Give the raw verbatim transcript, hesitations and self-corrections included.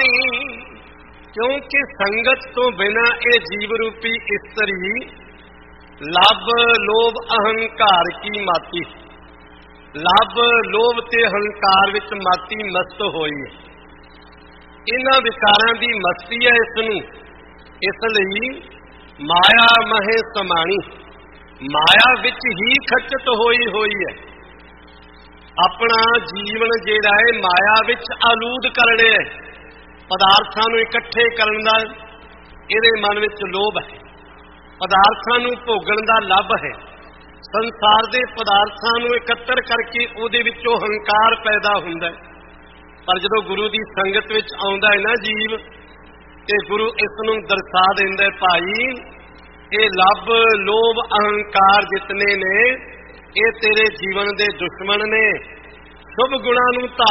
पानी। क्योंकि संगत तो बिना ये जीव रूपी इस्तरी लभ लोभ अहंकार की माती, लभ लोभ ते अहंकार विच माती मस्त होई है। इन्हां विकारां दी मस्ती है इसनूं, इसलिए माया महे समाणी, माया विच ही खचत होई होई है। अपना जीवन जिहड़ा है माया विच आलूद करने है, पदार्थां नूं इकट्ठे करन दा इहदे मन विच लोभ है, पदार्थां नूं भोगण दा लभ है, संसार दे पदार्थां नूं इकट्ठर करके उहदे विचों हंकार पैदा हुंदा है। पर जदों गुरु की संगत विच आउंदा है ना जीव, ते गुरु इस नूं दर्शा दिंदा है, भाई ये लभ लोभ अहंकार जितने ने ये तेरे जीवन दे दुश्मन ने। शुभ गुणां नूं